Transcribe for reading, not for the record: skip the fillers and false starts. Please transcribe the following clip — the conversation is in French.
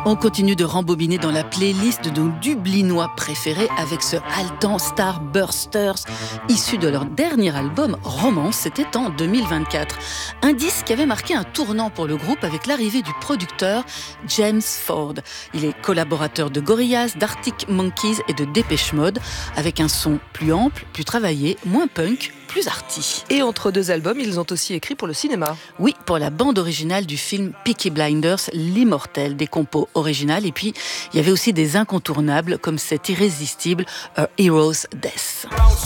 On continue de rembobiner dans la playlist de nos Dublinois préférés avec ce haletant Starbursters, issu de leur dernier album Romance, c'était en 2024. Un disque qui avait marqué un tournant pour le groupe avec l'arrivée du producteur James Ford. Il est collaborateur de Gorillaz, d'Arctic Monkeys et de Depeche Mode, avec un son plus ample, plus travaillé, moins punk, plus arty. Et entre deux albums, ils ont aussi écrit pour le cinéma. Oui, pour la bande originale du film Peaky Blinders, l'immortel, des compos originales. Et puis, il y avait aussi des incontournables comme cet irrésistible A Hero's Death.